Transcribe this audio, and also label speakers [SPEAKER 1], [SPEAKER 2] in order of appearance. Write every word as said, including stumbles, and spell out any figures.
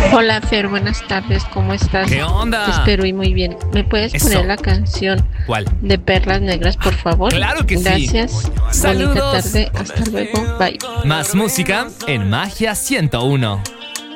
[SPEAKER 1] Hola Fer, buenas tardes, ¿cómo estás?
[SPEAKER 2] ¿Qué onda?
[SPEAKER 1] Te espero y muy bien. ¿Me puedes
[SPEAKER 2] Eso.
[SPEAKER 1] poner la canción
[SPEAKER 2] ¿Cuál?
[SPEAKER 1] de Perlas Negras, por favor?
[SPEAKER 2] Claro que sí.
[SPEAKER 1] Gracias.
[SPEAKER 2] Saludos.
[SPEAKER 1] Bonita tarde, hasta luego, bye.
[SPEAKER 2] Más música en Magia ciento uno.